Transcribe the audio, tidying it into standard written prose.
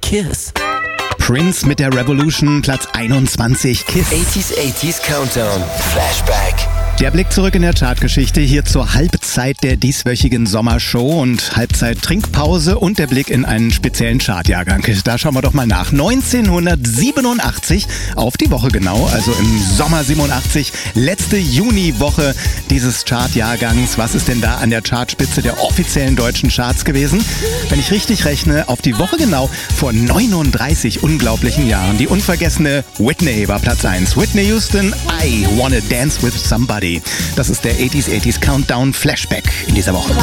Kiss. Prince mit der Revolution, Platz 21, Kiss. 80s Countdown, Flashback. Der Blick zurück in der Chartgeschichte hier zur Halbzeit der dieswöchigen Sommershow und Halbzeit Trinkpause und der Blick in einen speziellen Chartjahrgang. Da schauen wir doch mal nach. 1987 auf die Woche genau, also im Sommer 87, letzte Juniwoche dieses Chartjahrgangs. Was ist denn da an der Chartspitze der offiziellen deutschen Charts gewesen? Wenn ich richtig rechne, auf die Woche genau vor 39 unglaublichen Jahren. Die unvergessene Whitney war Platz 1. Whitney Houston, I Wanna Dance With Somebody. Das ist der 80s Countdown Flashback in dieser Woche.